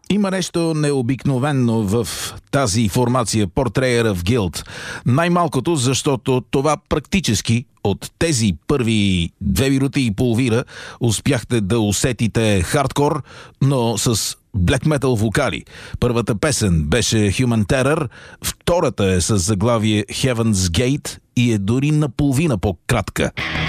Има нещо необикновено в тази формация Portrayer of Guilt. Най-малкото, защото това практически от тези първи 2 минути и половина успяхте да усетите хардкор, но с black metal вокали. Първата песен беше Human Terror, втората е с заглавие Heaven's Gate и е дори наполовина по-кратка.